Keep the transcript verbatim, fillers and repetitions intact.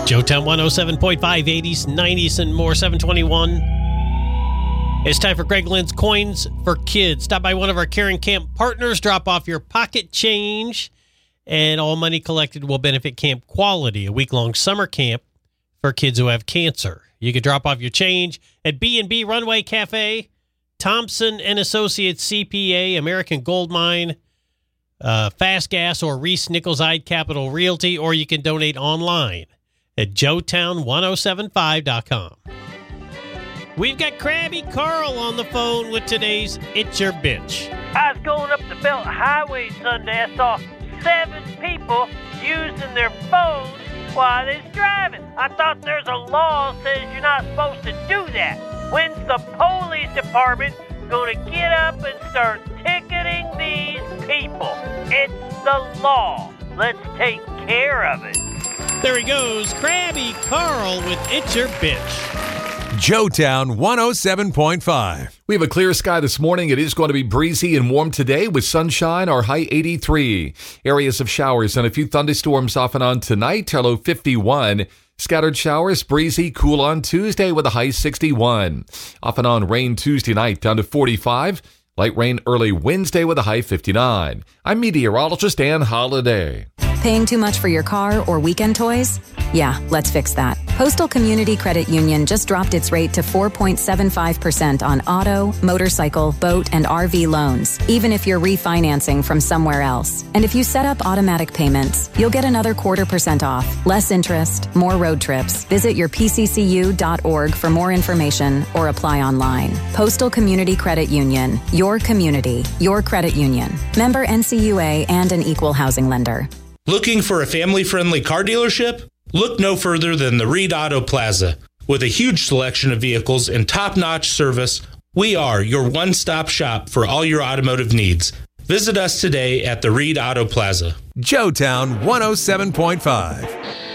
Joetown one oh seven point five, eighties, nineties, and more, seven twenty-one. It's time for Greg Lynn's Coins for Kids. Stop by one of our Caring Camp partners, drop off your pocket change, and all money collected will benefit Camp Quality, a week-long summer camp for kids who have cancer. You can drop off your change at B and B Runway Cafe, Thompson and Associates C P A, American Gold Mine, uh, Fast Gas, or Reese Nichols Ide Capital Realty, or you can donate online at joetown ten seventy-five dot com. We've got Krabby Carl on the phone with today's It's Your Bitch. I was going up the Belt Highway Sunday. I saw seven people using their phones while they're driving. I thought there's a law that says you're not supposed to do that. When's the police department going to get up and start ticketing these people? It's the law. Let's take care of it. There he goes, Krabby Carl with It's Your Bitch. Joetown one oh seven point five. We have a clear sky this morning. It is going to be breezy and warm today with sunshine, our high eighty-three. Areas of showers and a few thunderstorms off and on tonight, our low fifty-one. Scattered showers, breezy, cool on Tuesday with a high sixty-one. Off and on rain Tuesday night down to forty-five. Light rain early Wednesday with a high fifty-nine. I'm meteorologist Ann Holiday. Paying too much for your car or weekend toys? Yeah, let's fix that. Postal Community Credit Union just dropped its rate to four point seven five percent on auto, motorcycle, boat, and R V loans, even if you're refinancing from somewhere else. And if you set up automatic payments, you'll get another quarter percent off, less interest, more road trips. Visit your p c c u dot org for more information or apply online. Postal Community Credit Union, your community, your credit union. Member N C U A and an equal housing lender. Looking for a family-friendly car dealership? Look no further than the Reed Auto Plaza. With a huge selection of vehicles and top-notch service, we are your one-stop shop for all your automotive needs. Visit us today at the Reed Auto Plaza. Joetown one oh seven point five.